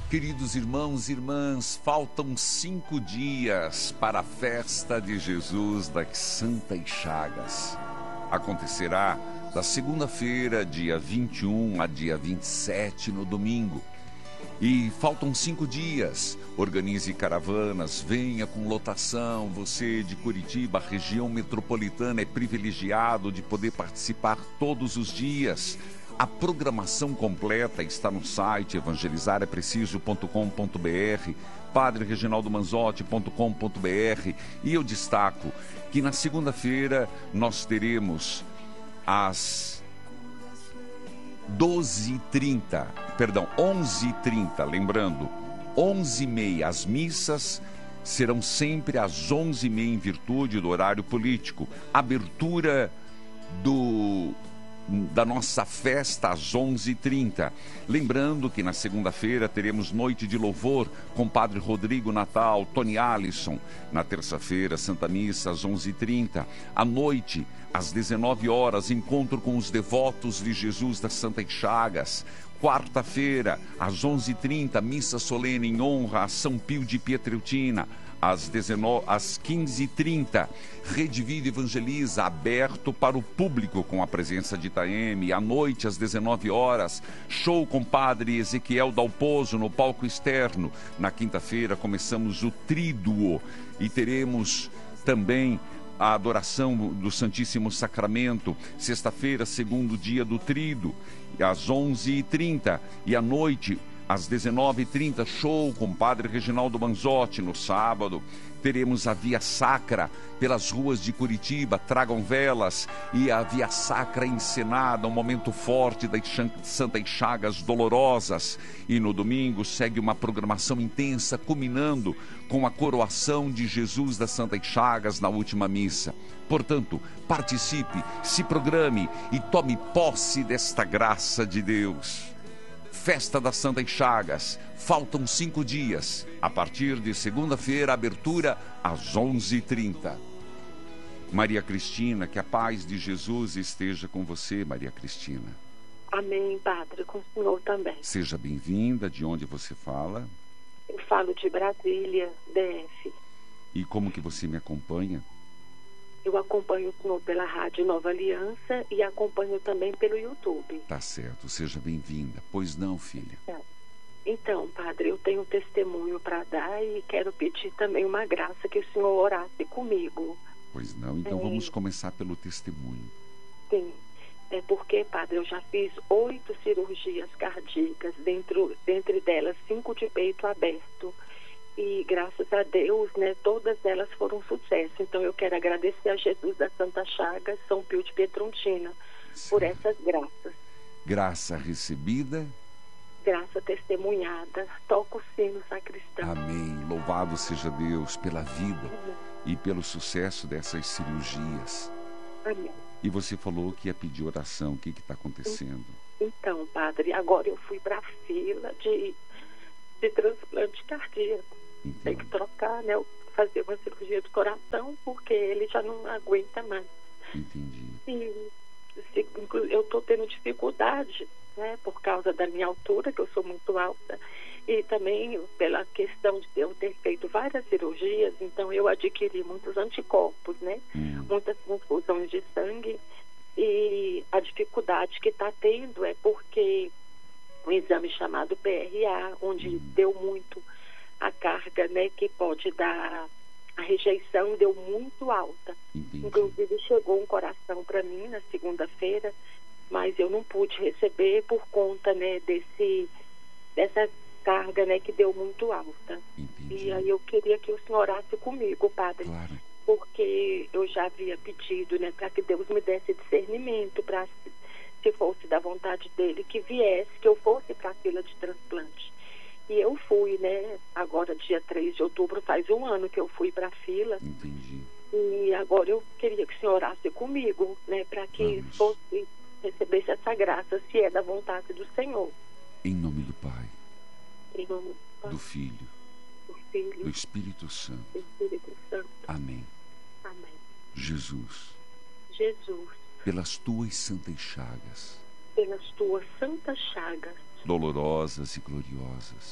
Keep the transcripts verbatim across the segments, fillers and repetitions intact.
Queridos irmãos e irmãs, faltam cinco dias para a festa de Jesus das Santas Chagas. Acontecerá da segunda-feira, dia vinte e um, a dia vinte e sete, no domingo. E faltam cinco dias. Organize caravanas, venha com lotação. Você de Curitiba, região metropolitana, é privilegiado de poder participar todos os dias. A programação completa está no site evangelizar é preciso ponto com ponto br, padre reginaldo manzotti ponto com ponto br. E eu destaco que na segunda-feira nós teremos às doze e trinta, perdão, onze e trinta, lembrando, onze e meia, as missas serão sempre às onze e meia em virtude do horário político. Abertura do... da nossa festa às onze e trinta. Lembrando que na segunda-feira teremos noite de louvor com Padre Rodrigo Natal, Tony Alisson. Na terça-feira, Santa Missa às onze e trinta. À noite, às dezenove horas, encontro com os devotos de Jesus das Santas Chagas. Quarta-feira, às onze e trinta, missa solene em honra a São Pio de Pietreutina. Às, dezenove, às quinze e trinta, Rede Vida Evangeliza, aberto para o público com a presença de Itaeme. À noite, às dezenove horas, show com Padre Ezequiel Dalpozo no palco externo. Na quinta-feira, começamos o Tríduo e teremos também a adoração do Santíssimo Sacramento. Sexta-feira, segundo dia do Tríduo, às onze e trinta. E à noite, às dezenove e trinta, show com Padre Reginaldo Manzotti. No sábado, teremos a Via Sacra pelas ruas de Curitiba. Tragam velas e a Via Sacra encenada, um momento forte das Santas Chagas Dolorosas. E no domingo segue uma programação intensa, culminando com a coroação de Jesus das Santas Chagas na última missa. Portanto, participe, se programe e tome posse desta graça de Deus. Festa das Santas Chagas, faltam cinco dias. A partir de segunda-feira, abertura às onze e trinta. Maria Cristina, que a paz de Jesus esteja com você, Maria Cristina. Amém, Padre, com o senhor também. Seja bem-vinda. De onde você fala? Eu falo de Brasília, D F. E como que você me acompanha? Eu acompanho o senhor pela Rádio Nova Aliança e acompanho também pelo YouTube. Tá certo, seja bem-vinda. Pois não, filha? É. Então, Padre, eu tenho um testemunho para dar e quero pedir também uma graça que o senhor orasse comigo. Pois não, então é. Vamos começar pelo testemunho. Sim, é porque, Padre, eu já fiz oito cirurgias cardíacas, dentro, dentre delas cinco de peito aberto. E graças a Deus, né, todas elas foram um sucesso. Então eu quero agradecer a Jesus da Santa Chagas, São Pio de Pietreutina, por essas graças. Graça recebida. Graça testemunhada. Toca o sino, sacristão. Amém. Louvado seja Deus pela vida Amém. E pelo sucesso dessas cirurgias. Amém. E você falou que ia pedir oração. O que está acontecendo? Então, Padre, agora eu fui para a fila de, de transplante cardíaco. Então. Tem que trocar, né? Fazer uma cirurgia do coração, porque ele já não aguenta mais. Entendi. E se, eu estou tendo dificuldade, né? Por causa da minha altura, que eu sou muito alta, e também pela questão de eu ter feito várias cirurgias, então eu adquiri muitos anticorpos, né? Hum. Muitas transfusões de sangue, e a dificuldade que está tendo é porque um exame chamado P R A, onde hum. deu muito a carga, né, que pode dar a rejeição, deu muito alta. Entendi. Inclusive chegou um coração para mim na segunda-feira, mas eu não pude receber por conta, né, desse, dessa carga, né, que deu muito alta. Entendi. E aí eu queria que o senhor orasse comigo, Padre, claro. Porque eu já havia pedido, né, para que Deus me desse discernimento, para se fosse da vontade dele, que viesse, que eu fosse para a fila de transplante. E eu fui, né, agora dia três de outubro, faz um ano que eu fui para a fila. Entendi. E agora eu queria que o senhor orasse comigo, né, para que Vamos. fosse, recebesse essa graça, se é da vontade do Senhor. Em nome do Pai, Em nome do Pai, do Filho, do Filho, do Espírito Santo. do Espírito Santo. Amém. Amém. Jesus, Jesus, pelas tuas santas chagas, pelas tuas santas chagas, dolorosas e gloriosas,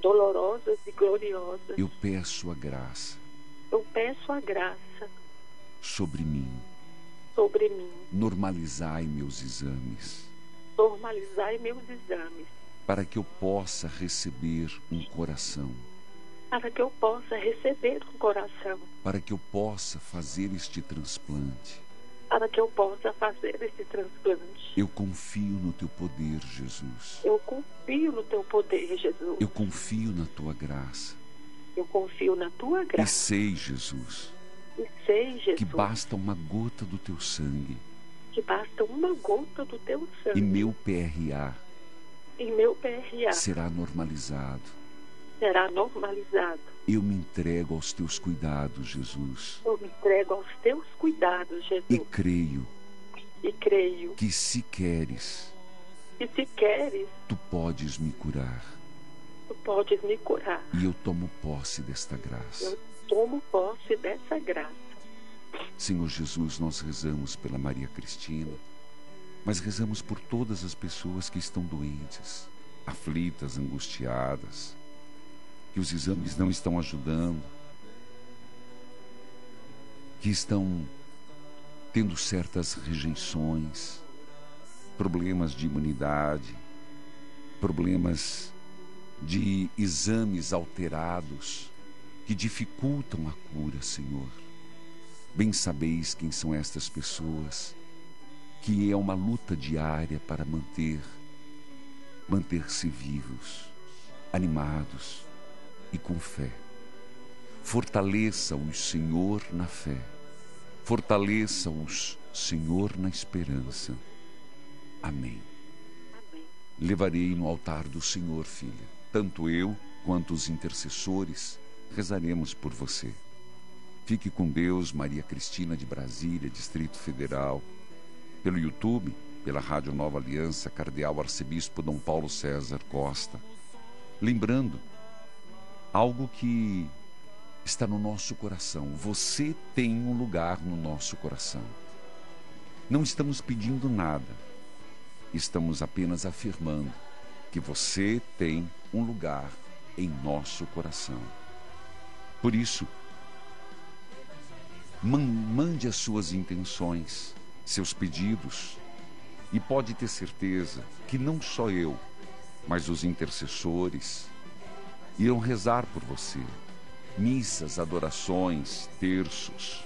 dolorosas e gloriosas. Eu peço a graça. Eu peço a graça sobre mim. Sobre mim. Normalizai meus exames. Normalizai meus exames. Para que eu possa receber um coração. Para que eu possa receber um coração. Para que eu possa fazer este transplante. Para que eu possa fazer esse transplante. Eu confio no teu poder, Jesus. Eu confio no teu poder, Jesus. Eu confio na tua graça. Eu confio na tua graça. E sei, Jesus, e sei, Jesus, que basta uma gota do teu sangue. Que basta uma gota do teu sangue. E meu P R A. E meu P R A será normalizado. Será normalizado. Eu me entrego aos teus cuidados, Jesus. Eu me entrego aos teus cuidados, Jesus. E creio. E creio. Que se queres. Que se queres. Tu podes me curar. Tu podes me curar. E eu tomo posse desta graça. Eu tomo posse dessa graça. Senhor Jesus, nós rezamos pela Maria Cristina, mas rezamos por todas as pessoas que estão doentes, aflitas, angustiadas, que os exames não estão ajudando, que estão tendo certas rejeições, problemas de imunidade, problemas de exames alterados que dificultam a cura, Senhor. Bem sabeis quem são estas pessoas, que é uma luta diária para manter, manter-se vivos, animados e com fé. Fortaleça-os, Senhor, na fé. Fortaleça-os, Senhor, na esperança. Amém. Amém. Levarei no altar do Senhor, filha. Tanto eu quanto os intercessores rezaremos por você. Fique com Deus, Maria Cristina de Brasília, Distrito Federal. Pelo YouTube, pela Rádio Nova Aliança, Cardeal Arcebispo Dom Paulo César Costa. Lembrando, algo que está no nosso coração. Você tem um lugar no nosso coração. Não estamos pedindo nada. Estamos apenas afirmando que você tem um lugar em nosso coração. Por isso, mande as suas intenções, seus pedidos, e pode ter certeza que não só eu, mas os intercessores irão rezar por você. Missas, adorações, terços,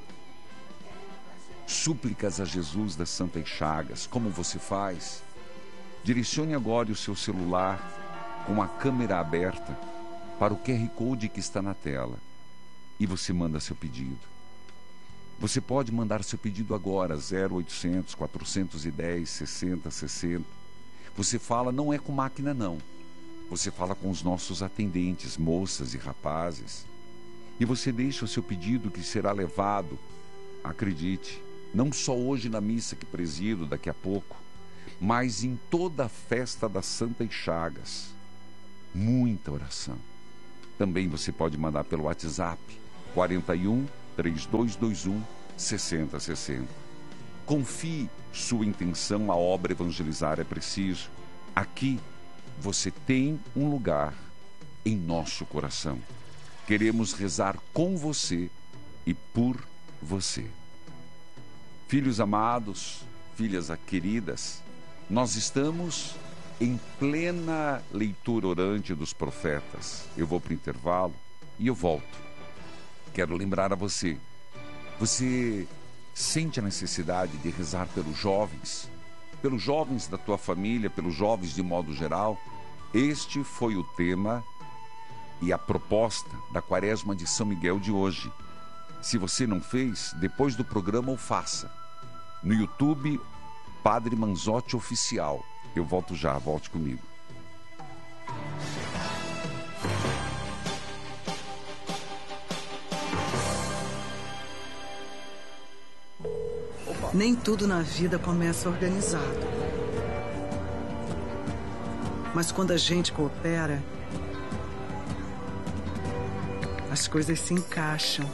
súplicas a Jesus das Santas Chagas. Como você faz? Direcione agora o seu celular com a câmera aberta para o Q R Code que está na tela e você manda seu pedido. Você pode mandar seu pedido agora, zero oitocentos, quatrocentos e dez, sessenta, sessenta. Você fala, não é com máquina não. Você fala com os nossos atendentes, moças e rapazes. E você deixa o seu pedido que será levado, acredite, não só hoje na missa que presido daqui a pouco, mas em toda a festa das Santas Chagas. Muita oração. Também você pode mandar pelo WhatsApp, quarenta e um, trinta e dois vinte e um, sessenta sessenta. Confie sua intenção, a obra evangelizar é preciso. Aqui você tem um lugar em nosso coração. Queremos rezar com você e por você. Filhos amados, filhas queridas, nós estamos em plena leitura orante dos profetas. Eu vou para o intervalo e eu volto. Quero lembrar a você, você sente a necessidade de rezar pelos jovens, pelos jovens da tua família, pelos jovens de modo geral? Este foi o tema e a proposta da Quaresma de São Miguel de hoje. Se você não fez, depois do programa o faça. No YouTube, Padre Manzotti Oficial. Eu volto já, volte comigo. Nem tudo na vida começa organizado. Mas quando a gente coopera, as coisas se encaixam.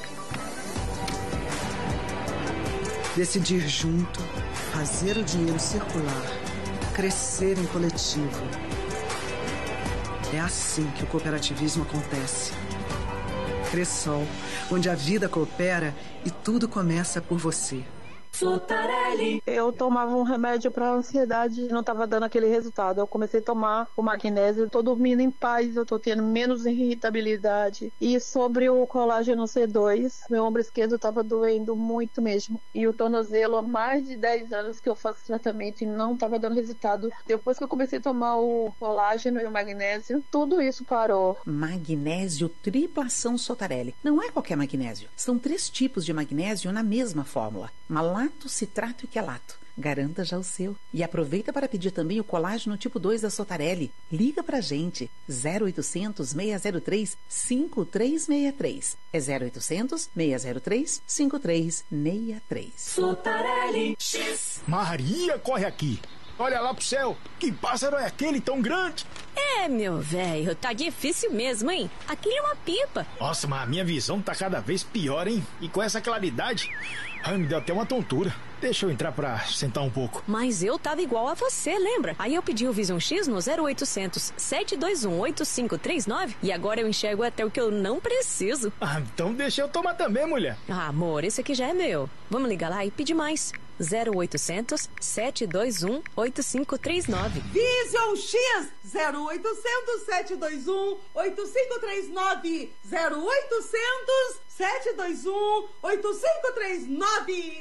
Decidir junto, fazer o dinheiro circular, crescer em coletivo. É assim que o cooperativismo acontece. Cressol, onde a vida coopera e tudo começa por você. Sotarelli. Eu tomava um remédio para ansiedade e não estava dando aquele resultado. Eu comecei a tomar o magnésio, eu tô dormindo em paz, eu tô tendo menos irritabilidade. E sobre o colágeno C dois, meu ombro esquerdo estava doendo muito mesmo. E o tornozelo, há mais de dez anos que eu faço tratamento e não estava dando resultado. Depois que eu comecei a tomar o colágeno e o magnésio, tudo isso parou. Magnésio triplação Sotarelli. Não é qualquer magnésio. São três tipos de magnésio na mesma fórmula. Malato, citrato e quelato. Garanta já o seu. E aproveita para pedir também o colágeno tipo dois da Sotarelli. Liga pra gente. zero oitocentos, seis zero três, cinco três seis três. É zero oitocentos, seis zero três, cinco três seis três. Sotarelli X. Maria, corre aqui. Olha lá pro céu. Que pássaro é aquele tão grande? É, meu velho, tá difícil mesmo, hein? Aquilo é uma pipa. Nossa, mas a minha visão tá cada vez pior, hein? E com essa claridade... Ai, me deu até uma tontura. Deixa eu entrar pra sentar um pouco. Mas eu tava igual a você, lembra? Aí eu pedi o Vision X no zero oitocentos, sete dois um, oito cinco três nove e agora eu enxergo até o que eu não preciso. Ah, então deixa eu tomar também, mulher. Ah, amor, esse aqui já é meu. Vamos ligar lá e pedir mais. zero oitocentos, sete dois um, oito cinco três nove. Vision X zero oitocentos, sete dois um, oito cinco três nove. zero oitocentos, sete dois um, oito cinco três nove.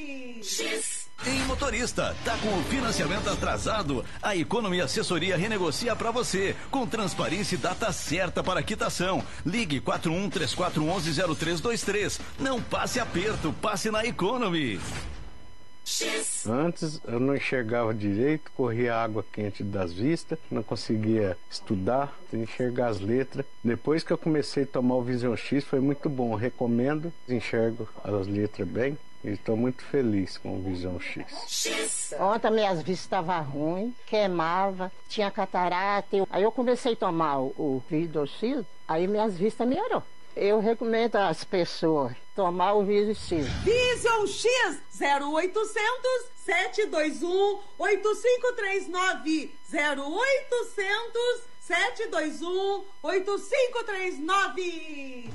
X. Em motorista, tá com o financiamento atrasado? A Economy Assessoria renegocia para você, com transparência e data certa para quitação. Ligue quatro um três quatro um um zero três dois três. Não passe aperto, passe na Economy. X. Antes eu não enxergava direito, corria água quente das vistas, não conseguia estudar, enxergar as letras. Depois que eu comecei a tomar o Vision X foi muito bom, recomendo, enxergo as letras bem. E estou muito feliz com o Vision X. X. Ontem minhas vistas estavam ruins, queimava, tinha catarata. Aí eu comecei a tomar o, o Vision X, aí minhas vistas melhorou. Eu recomendo às pessoas tomar o Vision X. Vision X zero oitocentos, sete dois um, oito cinco três nove. zero oitocentos, sete dois um, oito cinco três nove.